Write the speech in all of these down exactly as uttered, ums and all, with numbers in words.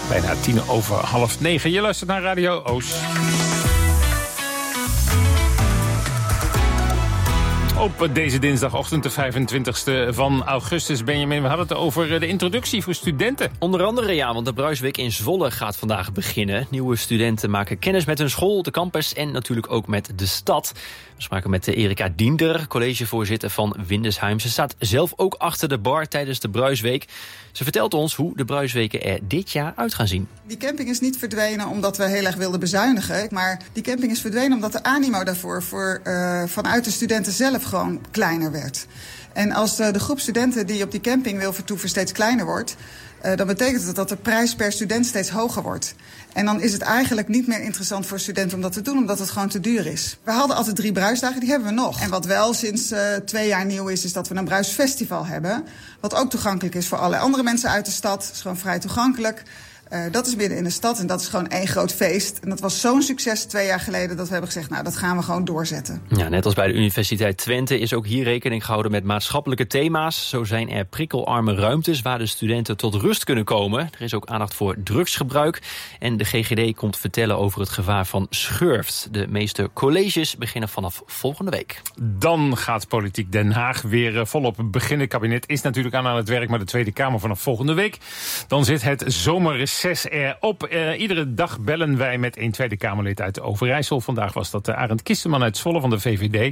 Bijna tien over half negen. Je luistert naar Radio Oost. Op deze dinsdagochtend, de vijfentwintigste van augustus. Benjamin, we hadden het over de introductie voor studenten. Onder andere, ja, want de Bruisweek in Zwolle gaat vandaag beginnen. Nieuwe studenten maken kennis met hun school, de campus en natuurlijk ook met de stad. We spraken met Erika Diender, collegevoorzitter van Windesheim. Ze staat zelf ook achter de bar tijdens de Bruisweek. Ze vertelt ons hoe de Bruisweken er dit jaar uit gaan zien. Die camping is niet verdwenen omdat we heel erg wilden bezuinigen. Maar die camping is verdwenen omdat de animo daarvoor voor, uh, vanuit de studenten zelf gewoon kleiner werd. En als uh, de groep studenten die op die camping wil vertoeven steeds kleiner wordt, Uh, dan betekent het dat de prijs per student steeds hoger wordt. En dan is het eigenlijk niet meer interessant voor studenten om dat te doen, omdat het gewoon te duur is. We hadden altijd drie bruisdagen, die hebben we nog. En wat wel sinds uh, twee jaar nieuw is, is dat we een bruisfestival hebben. Wat ook toegankelijk is voor allerlei andere mensen uit de stad. Het is gewoon vrij toegankelijk. Uh, dat is midden in de stad en dat is gewoon één groot feest. En dat was zo'n succes twee jaar geleden dat we hebben gezegd, nou, dat gaan we gewoon doorzetten. Ja, net als bij de Universiteit Twente is ook hier rekening gehouden met maatschappelijke thema's. Zo zijn er prikkelarme ruimtes waar de studenten tot rust kunnen komen. Er is ook aandacht voor drugsgebruik. En de G G D komt vertellen over het gevaar van schurft. De meeste colleges beginnen vanaf volgende week. Dan gaat Politiek Den Haag weer volop beginnen. Het kabinet is natuurlijk aan aan het werk, maar de Tweede Kamer vanaf volgende week. Dan zit het zomerreces erop. Uh, iedere dag bellen wij met een Tweede Kamerlid uit Overijssel. Vandaag was dat uh, Arend Kistenman uit Zwolle van de V V D.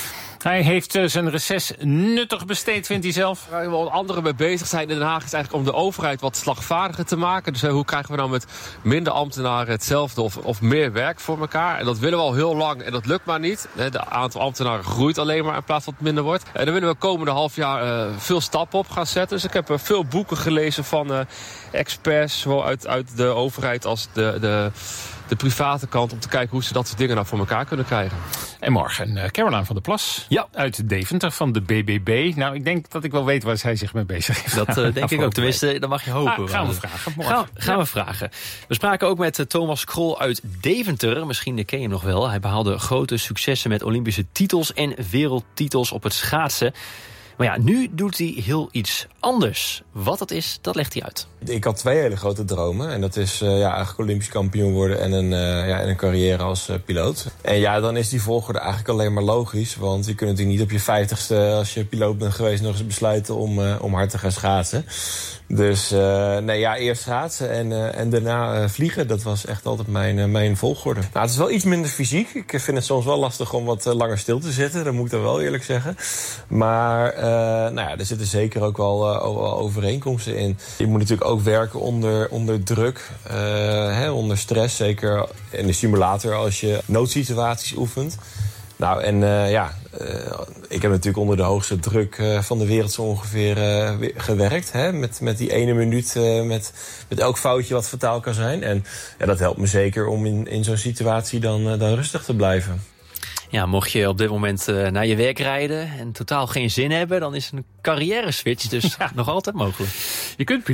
Hij heeft uh, zijn reces nuttig besteed, vindt hij zelf. Waar we al anderen mee bezig zijn in Den Haag is eigenlijk om de overheid wat slagvaardiger te maken. Dus uh, hoe krijgen we nou met minder ambtenaren hetzelfde of, of meer werk voor elkaar? En dat willen we al heel lang en dat lukt maar niet. Het aantal ambtenaren groeit alleen maar in plaats van het minder wordt. En daar willen we komende half jaar uh, veel stappen op gaan zetten. Dus ik heb uh, veel boeken gelezen van uh, experts, zowel uit, uit de overheid als de... de de private kant, om te kijken hoe ze dat soort dingen nou voor elkaar kunnen krijgen. En morgen uh, Caroline van der Plas, ja, uit Deventer van de B B B. Nou, ik denk dat ik wel weet waar zij zich mee bezig is. Dat uh, denk ik ook, tenminste, dat mag je hopen. Ah, gaan we vragen. Gaan, gaan ja. we vragen. We spraken ook met uh, Thomas Krol uit Deventer. Misschien ken je hem nog wel. Hij behaalde grote successen met Olympische titels en wereldtitels op het schaatsen. Maar ja, nu doet hij heel iets anders. Wat dat is, dat legt hij uit. Ik had twee hele grote dromen. En dat is uh, ja, eigenlijk Olympisch kampioen worden en een, uh, ja, en een carrière als uh, piloot. En ja, dan is die volgorde eigenlijk alleen maar logisch. Want je kunt natuurlijk niet op je vijftigste, als je piloot bent geweest, nog eens besluiten om, uh, om hard te gaan schaatsen. Dus uh, nee, ja, eerst schaatsen en, uh, en daarna uh, vliegen. Dat was echt altijd mijn, uh, mijn volgorde. Nou, het is wel iets minder fysiek. Ik vind het soms wel lastig om wat uh, langer stil te zitten. Dat moet ik dan wel eerlijk zeggen. Maar uh, nou ja, er zitten zeker ook wel uh, overeenkomsten in. Je moet natuurlijk ook werken onder, onder druk, uh, hè, onder stress. Zeker in de simulator als je noodsituaties oefent. Nou, en uh, ja, uh, ik heb natuurlijk onder de hoogste druk uh, van de wereld zo ongeveer uh, gewerkt. Hè? Met, met die ene minuut, uh, met, met elk foutje wat fataal kan zijn. En ja, dat helpt me zeker om in, in zo'n situatie dan, uh, dan rustig te blijven. Ja, mocht je op dit moment uh, naar je werk rijden en totaal geen zin hebben, dan is een carrière switch dus ja. nog altijd mogelijk. Je kunt